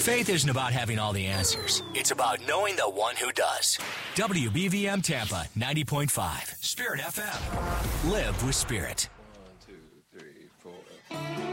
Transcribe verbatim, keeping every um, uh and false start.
Faith isn't about having all the answers. It's about knowing the one who does. W B V M Tampa ninety point five. Spirit F M. Live with Spirit. One, two, three, four.